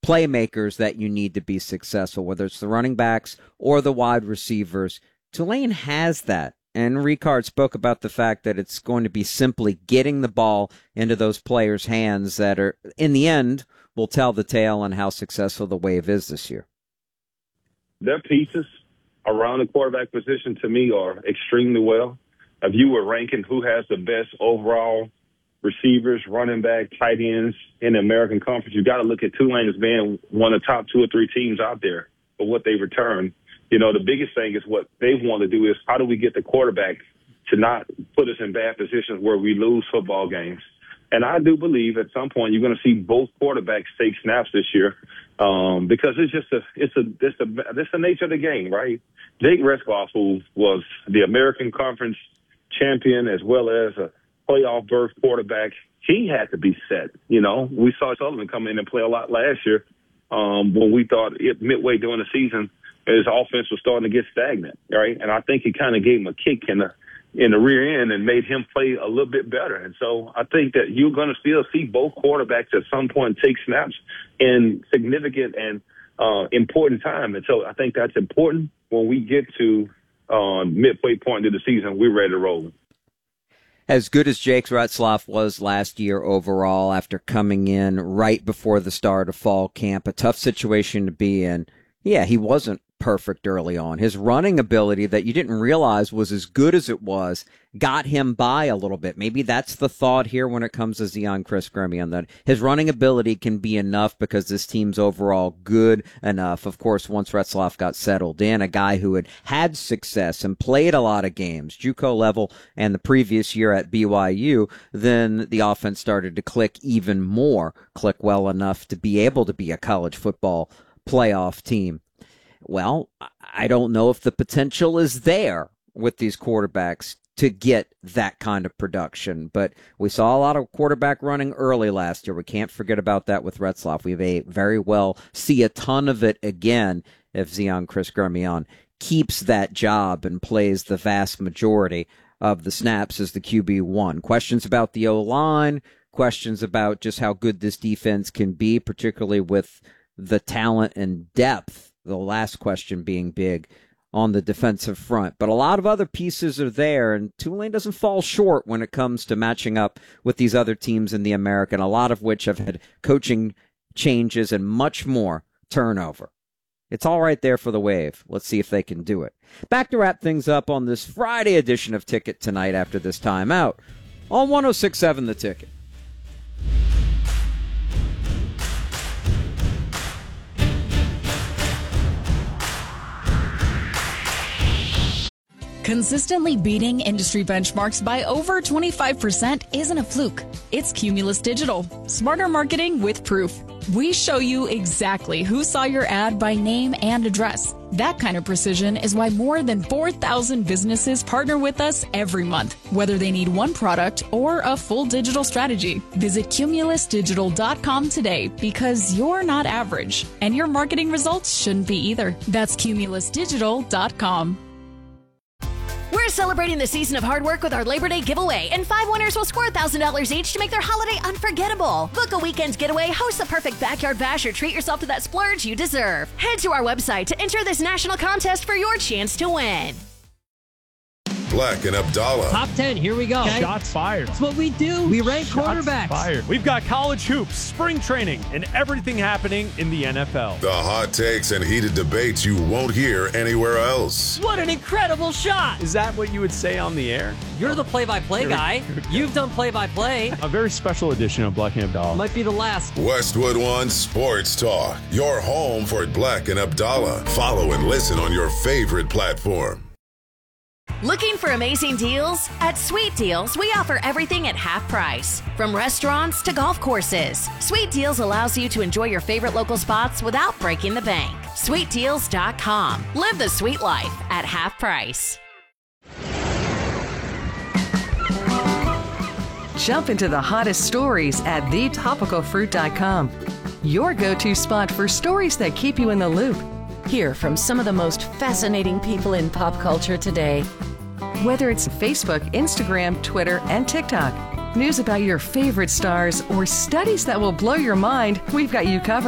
playmakers that you need to be successful, whether it's the running backs or the wide receivers. Tulane has that. And Ricard spoke about the fact that it's going to be simply getting the ball into those players' hands that are, in the end, will tell the tale on how successful the Wave is this year. Their pieces around the quarterback position, to me, are extremely well. If you were ranking who has the best overall receivers, running back, tight ends in the American Conference, you got to look at Tulane as being one of the top 2 or 3 teams out there for what they return. You know, the biggest thing is what they want to do is how do we get the quarterback to not put us in bad positions where we lose football games. And I do believe at some point you're going to see both quarterbacks take snaps this year because it's just the nature of the game, right? Jake Retzlaff, who was the American Conference champion as well as a playoff berth quarterback, he had to be set. You know, we saw Sullivan come in and play a lot last year when we thought midway during the season his offense was starting to get stagnant, right? And I think he kind of gave him a kick in the rear end and made him play a little bit better. And so I think that you're going to still see both quarterbacks at some point take snaps in significant and important time. And so I think that's important when we get to midway point of the season, we're ready to roll. As good as Jake Retzlaff was last year overall after coming in right before the start of fall camp, a tough situation to be in. Yeah, he wasn't perfect early on. His running ability that you didn't realize was as good as it was got him by a little bit. Maybe that's the thought here when it comes to Zeon Chris Gremion, that his running ability can be enough because this team's overall good enough. Of course, once Retzlaff got settled in, a guy who had success and played a lot of games, JUCO level and the previous year at BYU, then the offense started to click even more, click well enough to be able to be a college football playoff team. Well, I don't know if the potential is there with these quarterbacks to get that kind of production, but we saw a lot of quarterback running early last year. We can't forget about that with Retzlaff. We may very well see a ton of it again if Zeon Chris Gremion keeps that job and plays the vast majority of the snaps as the QB1. Questions about the O-line, questions about just how good this defense can be, particularly with the talent and depth. The last question being big on the defensive front. But a lot of other pieces are there, and Tulane doesn't fall short when it comes to matching up with these other teams in the American, a lot of which have had coaching changes and much more turnover. It's all right there for the Wave. Let's see if they can do it. Back to wrap things up on this Friday edition of Ticket Tonight after this timeout on 106.7 The Ticket. Consistently beating industry benchmarks by over 25% isn't a fluke. It's Cumulus Digital. Smarter marketing with proof. We show you exactly who saw your ad by name and address. That kind of precision is why more than 4,000 businesses partner with us every month, whether they need one product or a full digital strategy. Visit cumulusdigital.com today because you're not average, and your marketing results shouldn't be either. That's cumulusdigital.com. We're celebrating the season of hard work with our Labor Day giveaway, and 5 winners will score $1,000 each to make their holiday unforgettable. Book a weekend getaway, host the perfect backyard bash, or treat yourself to that splurge you deserve. Head to our website to enter this national contest for your chance to win. Black and Abdallah. Top 10, here we go. Okay. Shots fired. That's what we do. We rank Shots quarterbacks. Fired. We've got college hoops, spring training, and everything happening in the NFL. The hot takes and heated debates you won't hear anywhere else. What an incredible shot. Is that what you would say on the air? You're the play-by-play guy. You've done play-by-play. A very special edition of Black and Abdallah. Might be the last. Westwood One Sports Talk. Your home for Black and Abdallah. Follow and listen on your favorite platform. Looking for amazing deals? At Sweet Deals, we offer everything at half price. From restaurants to golf courses, Sweet Deals allows you to enjoy your favorite local spots without breaking the bank. SweetDeals.com. Live the sweet life at half price. Jump into the hottest stories at thetopicalfruit.com. Your go-to spot for stories that keep you in the loop. Hear from some of the most fascinating people in pop culture today. Whether it's Facebook, Instagram, Twitter, and TikTok. News about your favorite stars or studies that will blow your mind, we've got you covered.